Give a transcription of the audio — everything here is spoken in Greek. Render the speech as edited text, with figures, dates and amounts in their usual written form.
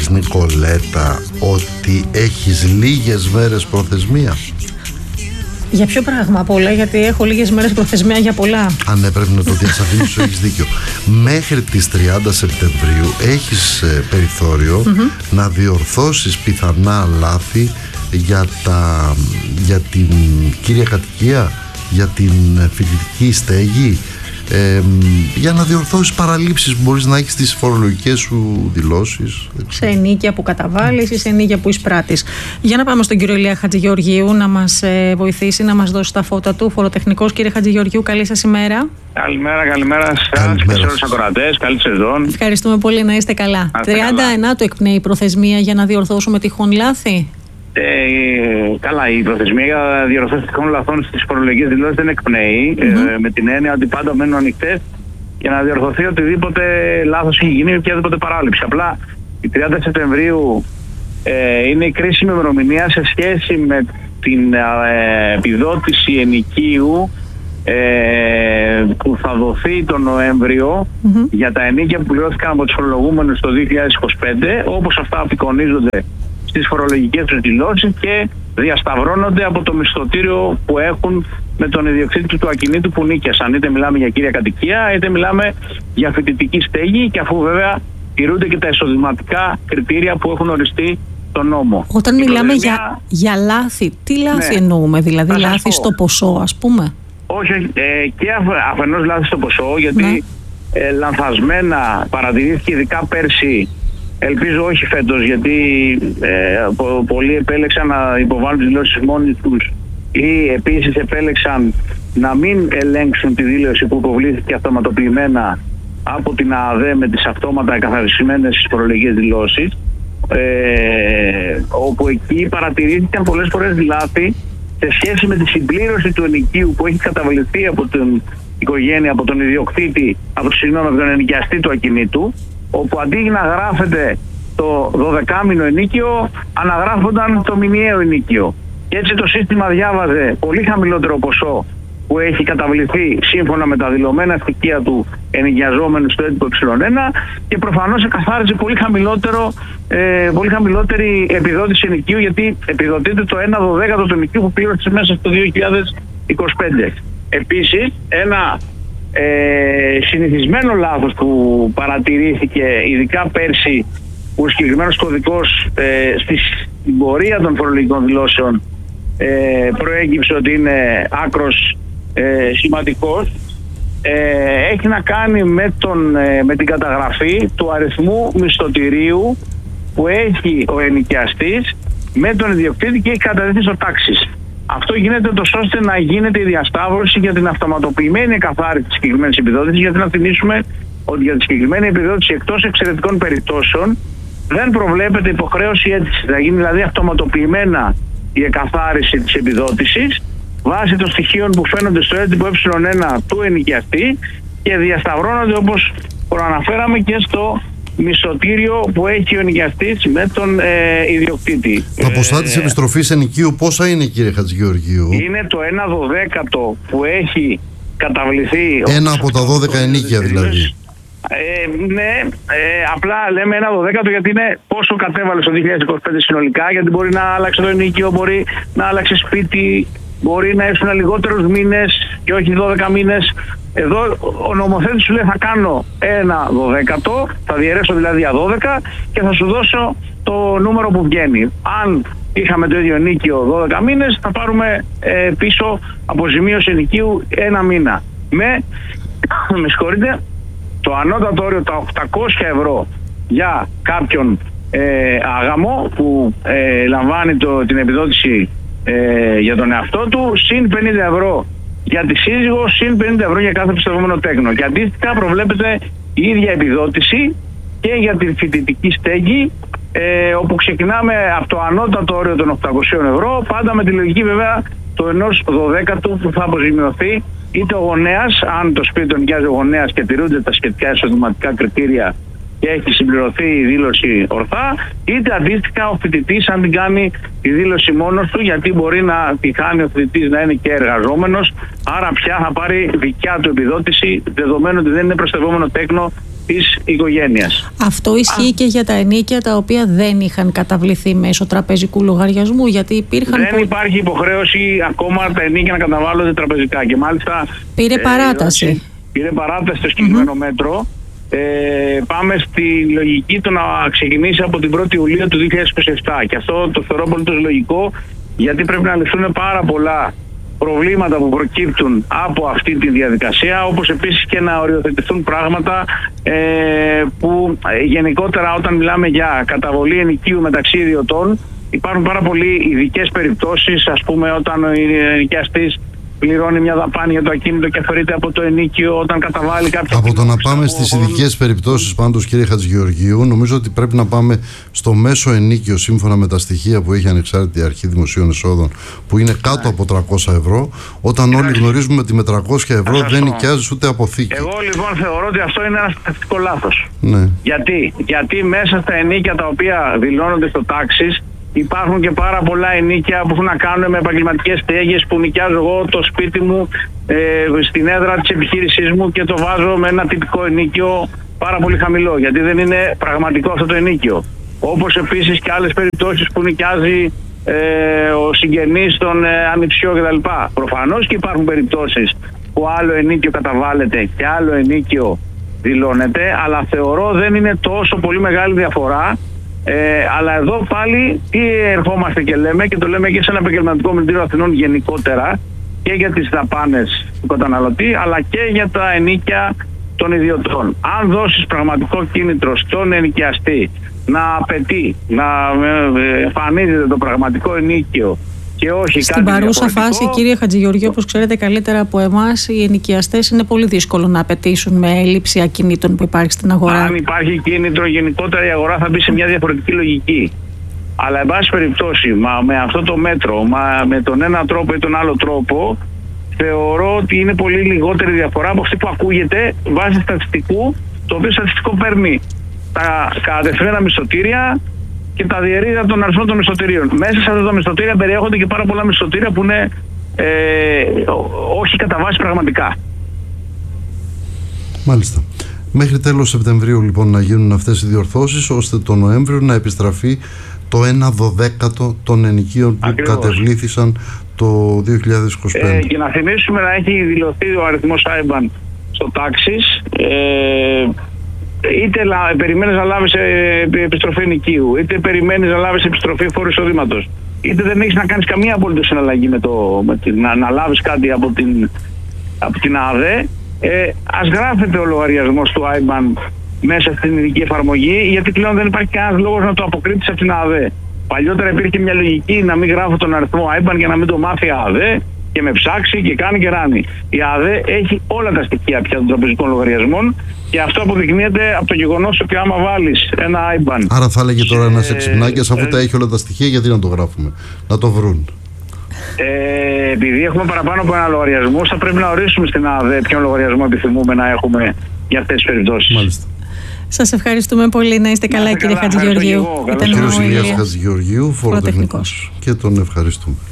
ξέρεις, Νικολέτα, ότι έχεις λίγες μέρες προθεσμία? Για ποιο πράγμα απ' όλα? Γιατί έχω λίγες μέρες προθεσμία για πολλά. Ναι, πρέπει να το διασαφηνίσω, έχεις δίκιο. Μέχρι τις 30 Σεπτεμβρίου έχεις περιθώριο να διορθώσεις πιθανά λάθη για την κύρια κατοικία, για την φοιτητική στέγη, για να διορθώσεις παραλήψεις που μπορείς να έχεις στις φορολογικές σου δηλώσεις. Σε ενίκια που καταβάλεις ή σε ενίκια που εισπράττεις. Για να πάμε στον κύριο Ηλία Χατζηγεωργίου να μας βοηθήσει, να μας δώσει τα φώτα του. Φοροτεχνικός. Κύριε Χατζηγεωργίου, καλή σας ημέρα. Καλημέρα σας και σε όλους τους ακροατές. Καλή σεζόν. Ευχαριστούμε πολύ, να είστε καλά. 39 εκπνέει η προθεσμία για να διορθώσουμε τυχόν λάθη. Καλά, η προθεσμία για διορθώσεις τυχόν λαθών στις φορολογικές δηλώσεις δεν εκπνέει, με την έννοια ότι πάντα μένουν ανοιχτές για να διορθωθεί οτιδήποτε λάθος έχει γίνει ή οποιαδήποτε παράληψη. Απλά η 30 Σεπτεμβρίου είναι η κρίσιμη ημερομηνία σε σχέση με την επιδότηση ενοικίου που θα δοθεί τον Νοέμβριο για τα ενοίκια που πληρώθηκαν από τους φορολογούμενους το 2025, όπως αυτά απεικονίζονται στις φορολογικές τους δηλώσεις και διασταυρώνονται από το μισθωτήριο που έχουν με τον ιδιοκτήτη του ακινήτου που νίκιασαν. Είτε μιλάμε για κύρια κατοικία, είτε μιλάμε για φοιτητική στέγη, και αφού βέβαια τηρούνται και τα εισοδηματικά κριτήρια που έχουν οριστεί τον νόμο. Όταν μιλάμε για λάθη, τι λάθη εννοούμε? Δηλαδή λάθη στο ποσό, ας πούμε? Όχι, και αφενός λάθη στο ποσό, γιατί λανθασμένα παρατηρήθηκε ειδικά πέρσι. Ελπίζω όχι φέτος, γιατί πολλοί επέλεξαν να υποβάλουν τις δηλώσεις μόνοι τους ή επίσης επέλεξαν να μην ελέγξουν τη δήλωση που υποβλήθηκε αυτοματοποιημένα από την ΑΑΔ με τις αυτόματα εκαθαρισμένες φορολογικές δηλώσεις, όπου εκεί παρατηρήθηκαν πολλές φορές λάθη σε σχέση με τη συμπλήρωση του ενοικίου που έχει καταβληθεί από την οικογένεια, από τον ιδιοκτήτη, από τον ενοικιαστή του ακινήτου, όπου αντί να γράφεται το 12μηνο ενίκιο, αναγράφονταν το μηνιαίο ενίκιο. Και έτσι το σύστημα διάβαζε πολύ χαμηλότερο ποσό που έχει καταβληθεί σύμφωνα με τα δηλωμένα στοιχεία του ενοικιαζόμενου στο έντυπο ε1, και προφανώς εκαθάριζε πολύ χαμηλότερη επιδότηση ενοικίου, γιατί επιδοτείται το 1/12 του ενοικίου που πλήρωσε μέσα στο 2025. Επίσης, ένα συνηθισμένο λάθος που παρατηρήθηκε ειδικά πέρσι, που ο συγκεκριμένος κωδικός στην πορεία των φορολογικών δηλώσεων προέκυψε ότι είναι άκρος σημαντικός, έχει να κάνει με την καταγραφή του αριθμού μισθωτηρίου που έχει ο ενοικιαστής με τον ιδιοκτήτη και έχει καταδεθεί στο τάξης. Αυτό γίνεται τόσο ώστε να γίνεται η διασταύρωση για την αυτοματοποιημένη εκαθάριση της συγκεκριμένης επιδότησης, γιατί να θυμίσουμε ότι για τη συγκεκριμένη επιδότηση, εκτός εξαιρετικών περιπτώσεων, δεν προβλέπεται υποχρέωση αίτησης. Θα γίνει δηλαδή αυτοματοποιημένα η εκαθάριση της επιδότησης βάσει των στοιχείων που φαίνονται στο έντυπο ε1 του ενοικιαστή και διασταυρώνονται, όπως προαναφέραμε, και στο μισθωτήριο που έχει ο ενοικιαστής με τον ιδιοκτήτη. Τα ποσά της επιστροφής ενοικίου πόσα είναι, κύριε Χατζηγεωργίου? Είναι το 1/12 που έχει καταβληθεί. Ένα από τα 12 ενοίκια δηλαδή. Ναι, απλά λέμε 1/12 γιατί είναι πόσο κατέβαλε το 2025 συνολικά, γιατί μπορεί να άλλαξε το ενοίκιο, μπορεί να άλλαξε σπίτι, μπορεί να ήσουν λιγότερους μήνες και όχι 12 μήνες. Εδώ ο νομοθέτης σου λέει θα κάνω 1/12, θα διαιρέσω δηλαδή 12 και θα σου δώσω το νούμερο που βγαίνει. Αν είχαμε το ίδιο ενοίκιο 12 μήνες, θα πάρουμε πίσω αποζημίωση ενοικίου 1 μήνα. Με συγχωρείτε, το ανώτατο όριο τα 800 ευρώ για κάποιον άγαμο που λαμβάνει την επιδότηση για τον εαυτό του, συν 50 ευρώ για τη σύζυγο, συν 50 ευρώ για κάθε πιστευόμενο τέκνο. Και αντίστοιχα προβλέπεται η ίδια επιδότηση και για τη φοιτητική στέγη, όπου ξεκινάμε από το ανώτατο όριο των 800 ευρώ, πάντα με τη λογική βέβαια το 1/12 που θα αποζημιωθεί είτε ο γονέας, αν το σπίτι τον νοικιάζει ο γονέας και τηρούνται τα σχετικά εισοδηματικά κριτήρια και έχει συμπληρωθεί η δήλωση ορθά, είτε αντίστοιχα ο φοιτητής, αν την κάνει τη δήλωση μόνος του, γιατί μπορεί να τη κάνει ο φοιτητής να είναι και εργαζόμενος, άρα πια θα πάρει δικιά του επιδότηση, δεδομένου ότι δεν είναι προστευόμενο τέκνο της οικογένειας. Αυτό ισχύει και για τα ενίκια τα οποία δεν είχαν καταβληθεί μέσω τραπεζικού λογαριασμού, γιατί υπήρχαν... Δεν υπάρχει υποχρέωση ακόμα τα ενίκια να καταβάλλονται τραπεζικά και μάλιστα... Πήρε παράταση. Πήρε παράταση στο συγκεκριμένο μέτρο. Πάμε στη λογική του να ξεκινήσει από την 1η Ιουλίου του 2027 και αυτό το θεωρώ πολύ λογικό, γιατί πρέπει να λυθούν πάρα πολλά προβλήματα που προκύπτουν από αυτή τη διαδικασία, όπως επίσης και να οριοθετηθούν πράγματα που γενικότερα όταν μιλάμε για καταβολή ενοικίου μεταξύ ιδιωτών υπάρχουν πάρα πολλοί ειδικές περιπτώσεις, ας πούμε όταν ο ενοικιαστής πληρώνει μια δαπάνη για το ακίνητο και αφαιρείται από το ενίκιο όταν καταβάλει κάποιο. Από το να πάμε στις ειδικές περιπτώσεις, πάντως, κύριε Χατζηγεωργίου, νομίζω ότι πρέπει να πάμε στο μέσο ενίκιο σύμφωνα με τα στοιχεία που έχει Ανεξάρτητη Αρχή Δημοσίων Εσόδων, που είναι κάτω από 300 ευρώ. Όταν όλοι γνωρίζουμε ότι με 300 ευρώ δεν νοικιάζει ούτε αποθήκη. Εγώ λοιπόν θεωρώ ότι αυτό είναι ένα στατιστικό λάθος. Ναι. Γιατί μέσα στα ενίκια τα οποία δηλώνονται στο τάξης υπάρχουν και πάρα πολλά ενίκια που έχουν να κάνουν με επαγγελματικές στέγες που νοικιάζω εγώ το σπίτι μου στην έδρα της επιχείρησής μου και το βάζω με ένα τυπικό ενίκιο πάρα πολύ χαμηλό, γιατί δεν είναι πραγματικό αυτό το ενίκιο. Όπως επίσης και άλλες περιπτώσεις που νοικιάζει ο συγγενής των ανιψιών κτλ. Προφανώς και υπάρχουν περιπτώσεις που άλλο ενίκιο καταβάλλεται και άλλο ενίκιο δηλώνεται, αλλά θεωρώ δεν είναι τόσο πολύ μεγάλη διαφορά. Αλλά εδώ πάλι τι ερχόμαστε και λέμε, και το λέμε και σε ένα επαγγελματικό μηνυτήριο Αθηνών γενικότερα, και για τις δαπάνες του καταναλωτή αλλά και για τα ενίκια των ιδιωτών. Αν δώσεις πραγματικό κίνητρο στον ενοικιαστή να απαιτεί, να εμφανίζεται το πραγματικό ενίκιο και όχι στην κάτι παρούσα διαφορετικό. φάση, κύριε Χατζηγεωργίου, όπως ξέρετε καλύτερα από εμάς, οι ενοικιαστές είναι πολύ δύσκολο να απαιτήσουν με έλλειψη ακινήτων που υπάρχει στην αγορά. Αν υπάρχει κίνητρο, γενικότερα η αγορά θα μπει σε μια διαφορετική λογική. Αλλά εν πάση περιπτώσει, με αυτό το μέτρο, με τον ένα τρόπο ή τον άλλο τρόπο, θεωρώ ότι είναι πολύ λιγότερη διαφορά από αυτή που ακούγεται βάσει στατιστικού, το οποίο στατιστικό παίρνει τα κατευθυνμένα μισθωτήρια και τα διαιρείται των αριθμών των μισθωτηρίων. Μέσα σε αυτά τα μισθωτήρια περιέχονται και πάρα πολλά μισθωτήρια που είναι όχι κατά βάση πραγματικά. Μάλιστα. Μέχρι τέλος Σεπτεμβρίου λοιπόν να γίνουν αυτές οι διορθώσεις, ώστε το Νοέμβριο να επιστραφεί το 1/12 των ενοικίων που κατεβλήθησαν το 2025. Και να θυμίσουμε να έχει δηλωθεί ο αριθμός IBAN στο τάξης, είτε περιμένεις να λάβεις επιστροφή ενοικίου, είτε περιμένεις να λάβεις επιστροφή φόρου εισοδήματος, είτε δεν έχεις να κάνεις καμία απολύτως συναλλαγή να λάβεις κάτι από την ΑΔΕ, ας γράφεται ο λογαριασμός του IBAN μέσα στην ειδική εφαρμογή, γιατί πλέον δεν υπάρχει κανένας λόγος να το αποκρίτεις από την ΑΔΕ. Παλιότερα υπήρχε μια λογική να μην γράφω τον αριθμό IBAN για να μην το μάθει η ΑΔΕ και με ψάξει και κάνει και ράνει. Η ΑΔΕ έχει όλα τα στοιχεία πια των τραπεζικών λογαριασμών και αυτό αποδεικνύεται από το γεγονός ότι άμα βάλεις ένα IBAN. Άρα θα έλεγε τώρα ένας εξυπνάκιας, αφού τα έχει όλα τα στοιχεία, γιατί να το γράφουμε, να το βρουν. Επειδή έχουμε παραπάνω από ένα λογαριασμό, θα πρέπει να ορίσουμε στην ΑΔΕ ποιον λογαριασμό επιθυμούμε να έχουμε για αυτές τις περιπτώσεις. Μάλιστα. Σας ευχαριστούμε πολύ. Να είστε καλά, κύριε Χατζηγεωργίου. Ήταν ο κύριος Ηλίας Χατζηγεωργίου, φοροτεχνικός, και τον ευχαριστούμε.